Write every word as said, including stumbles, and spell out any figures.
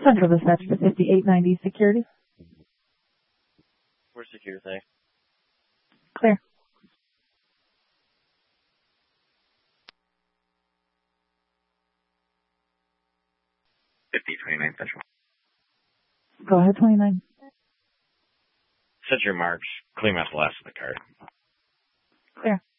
Central dispatch to fifty-eight ninety security. Where's security thing? Clear. fifty twenty-nine Central. Go ahead, twenty-nine. Set your marks. Clear out the last of the card. Clear.